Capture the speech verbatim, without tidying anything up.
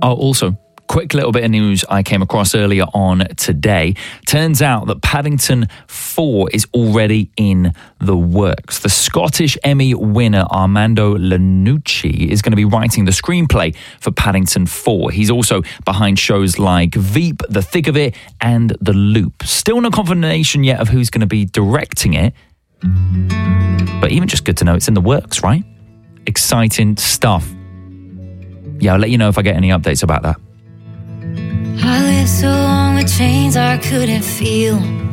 Oh, also, quick little bit of news I came across earlier on today. Turns out that Paddington four is already in the works. The Scottish Emmy winner Armando Iannucci is going to be writing the screenplay for Paddington four. He's also behind shows like Veep, The Thick of It, and The Loop. Still no confirmation yet of who's going to be directing it. But even just good to know it's in the works, right? Exciting stuff. Yeah, I'll let you know if I get any updates about that. I lived so long with chains I couldn't feel.